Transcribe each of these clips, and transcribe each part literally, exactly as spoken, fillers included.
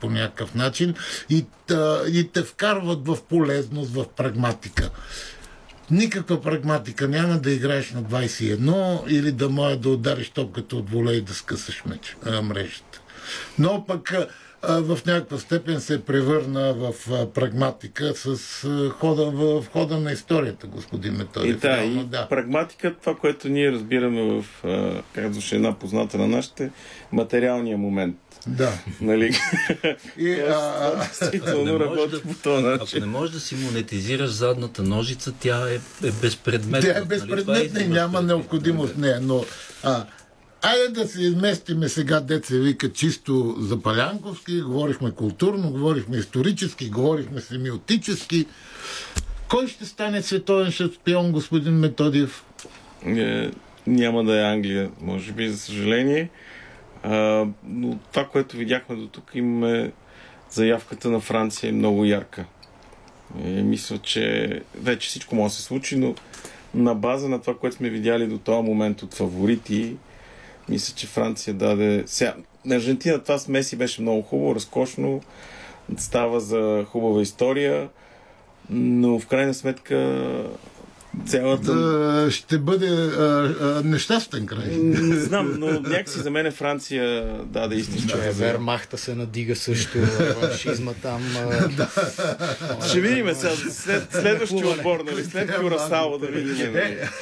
по някакъв начин и, и те вкарват в полезност, в прагматика. Никаква прагматика няма да играеш на двайсет и едно или да може да удариш топката от волей и да скъсаш меч, а, мрежата. Но пък а, в някаква степен се превърна в а, прагматика с а, хода, в, в хода на историята, господин Методиев. И да, и да. Прагматика, това, което ние разбираме в, а, казваше една позната на нашите, материалния момент. Да. Нали? И, а, действително работи по този начин. Ако не можеш да си монетизираш задната ножица, тя е, е безпредметна. Тя е безпредметна нали? и няма необходимост в нея, но а, айде да се изместиме сега, деца вика, чисто запалянковски, говорихме културно, говорихме исторически, говорихме семиотически. Кой ще стане световен шампион, господин Методиев? Е, няма да е Англия, може би, за съжаление. А, но това, което видяхме до тук, имаме заявката на Франция е много ярка. И мисля, че вече всичко може да се случи, но на база на това, което сме видяли до този момент от фаворити, мисля, че Франция даде... Сега, на Аржентина това с Меси беше много хубаво, разкошно, става за хубава история, но в крайна сметка цялата... Да, ще бъде а, а, нещастен край. Не знам, но някакси за мен Франция даде истинска. Да, Вермахта се надига също, реваншизма там. Да. Ще видим сега, след, следващия отбор, нали? След Кюрасао да видим.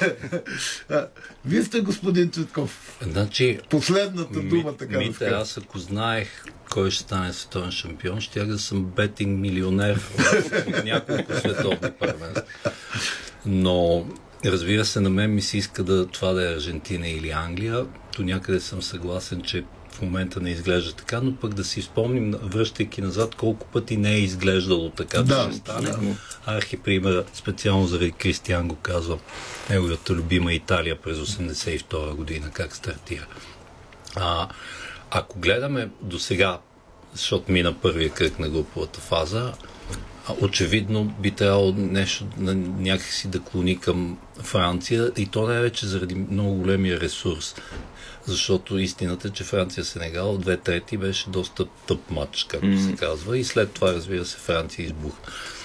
Вие сте господин Цветков. Значи, последната дума, така ми, да аз ако знаех кой ще стане световен шампион, щях да съм бетинг милионер в няколко световни първенства. Но, разбира се, на мен ми се иска да, това да е Аржентина или Англия. До някъде съм съгласен, че в момента не изглежда така, но пък да си спомним, връщайки назад, колко пъти не е изглеждало така да, да се стане. Да. Архипример, специално заради Кристиан го казвам, неговата любима Италия през осемдесет и втора година, как стартира. А, ако гледаме до сега, защото мина първия кръг на груповата фаза, очевидно би трябвало нещо някакси да клони към Франция и то не е вече заради много големия ресурс, защото истината е, че Франция-Сенегал две трети беше доста тъп матч, както mm. се казва, и след това, разбира се, Франция избух.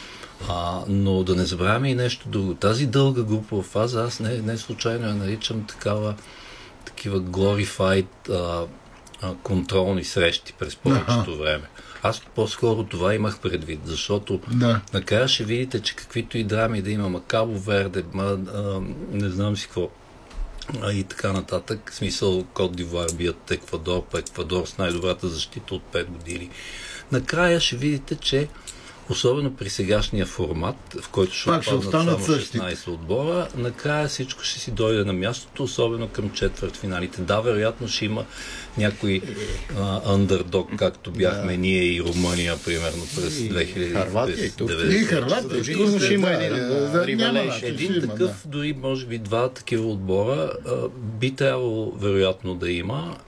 А, но да не забравяме и нещо друго. Тази дълга групова фаза, аз не, не случайно я наричам такава, такива glorified а, а, контролни срещи през повечето време. Аз по-скоро това имах предвид, защото да. накрая ще видите, че каквито и драми да има, Кабо Верде, ма, а, не знам си какво, а, и така нататък, в смисъл Кот д'Ивуар бият Еквадор, по Еквадор с най-добрата защита от пет години. Накрая ще видите, че особено при сегашния формат, в който ще отпаднат само шестнайсет отбора, накрая всичко ще си дойде на мястото, особено към четвъртфиналите. Да, вероятно ще има някой андердог, както бяхме да. ние и Румъния, примерно през две хиляди и деветдесета. И Харватия. Ще, ще има един ривалеж. Един такъв, да. дори може би два такива отбора, би трябвало вероятно да има,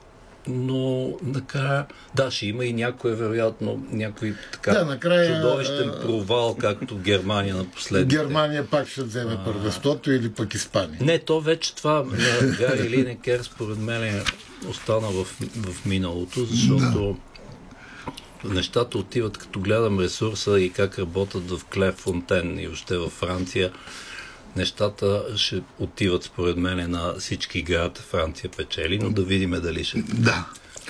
но накрая, да, ще има и някой, вероятно, някой така да, накрая, чудовищен провал, както Германия на последните. Германия пак ще вземе а... първенството или пък Испания. Не, то вече това на Гари Линекер според мен остана в, в миналото, защото да. нещата отиват, като гледам ресурса и как работят в Клерфонтен и още във Франция. Нещата ще отиват според мен на всички играят. Франция печели, но да видим дали ще... Да.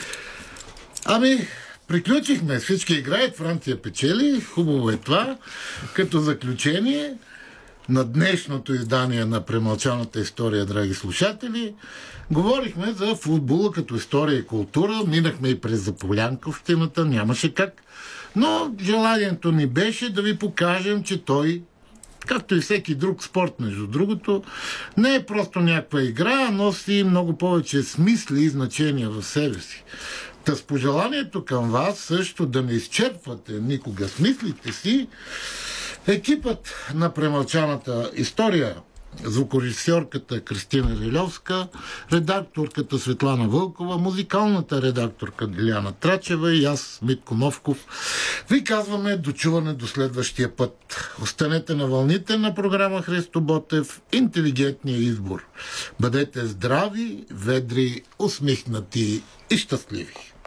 Ами, приключихме. Всички играят, Франция печели. Хубаво е това. Като заключение на днешното издание на Премълчаната история, драги слушатели, говорихме за футбола като история и култура. Минахме и през Заполянковщината, нямаше как. Но желанието ни беше да ви покажем, че той, както и всеки друг спорт, между другото, не е просто някаква игра, а носи много повече смисли и значения в себе си. Та с пожеланието към вас също да не изчерпвате никога смислите си, екипът на Премълчаната история, звукорежисьорката Кристина Рилевска, редакторката Светлана Вълкова, музикалната редакторка Диляна Трачева и аз, Митко Новков, ви казваме дочуване до следващия път. Останете на вълните на програма Христо Ботев "Интелигентния избор". Бъдете здрави, ведри, усмихнати и щастливи!